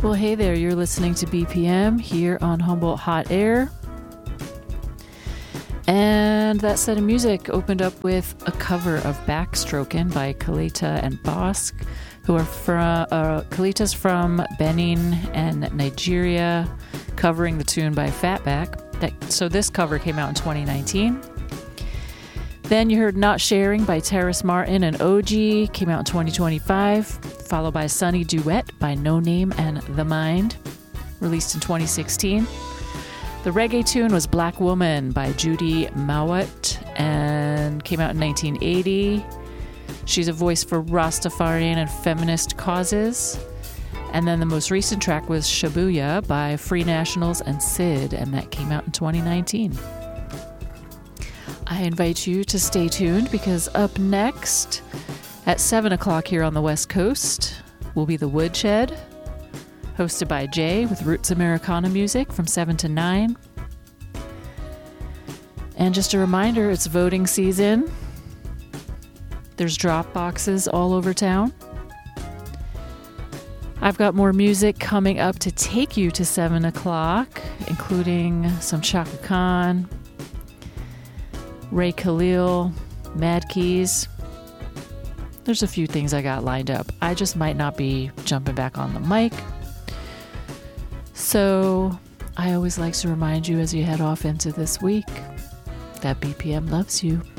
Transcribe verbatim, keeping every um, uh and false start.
Well, hey there, you're listening to B P M here on Humboldt Hot Air. And that set of music opened up with a cover of Backstroken by Kaleta and Bosk, who are from, uh, Kaleta's from Benin and Nigeria, covering the tune by Fatback. That, so this cover came out in twenty nineteen. Then you heard Not Sharing by Terrace Martin and O G, came out in twenty twenty-five, followed by Sunny Duet by No Name and The Mind, released in twenty sixteen. The reggae tune was Black Woman by Judy Mawat and came out in nineteen eighty. She's a voice for Rastafarian and feminist causes. And then the most recent track was Shabuya by Free Nationals and Sid, and that came out in twenty nineteen. I invite you to stay tuned because up next at seven o'clock here on the West Coast will be The Woodshed, hosted by Jay with Roots Americana music from seven to nine. And just a reminder, it's voting season. There's drop boxes all over town. I've got more music coming up to take you to seven o'clock, including some Chaka Khan, Ray Khalil, Mad Keys. There's a few things I got lined up. I just might not be jumping back on the mic. So I always like to remind you as you head off into this week that B P M loves you.